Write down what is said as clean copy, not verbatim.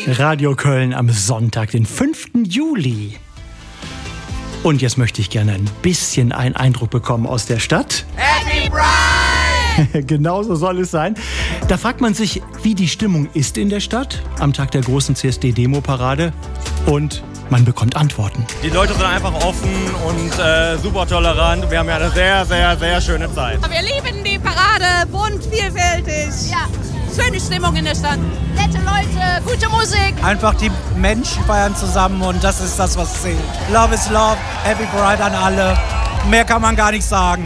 Radio Köln am Sonntag, den 5. Juli. Und jetzt möchte ich gerne ein bisschen einen Eindruck bekommen aus der Stadt. Happy Pride! Genau so soll es sein. Da fragt man sich, wie die Stimmung ist in der Stadt am Tag der großen CSD-Demo-Parade. Und man bekommt Antworten. Die Leute sind einfach offen und super tolerant. Wir haben ja eine sehr, sehr, sehr schöne Zeit. Wir lieben die Parade, bunt, vielfältig. Ja, schöne Stimmung in der Stadt. Nette Leute, gute Musik. Einfach die Menschen feiern zusammen und das ist das, was zählt. Love is love, Happy Pride an alle. Mehr kann man gar nicht sagen.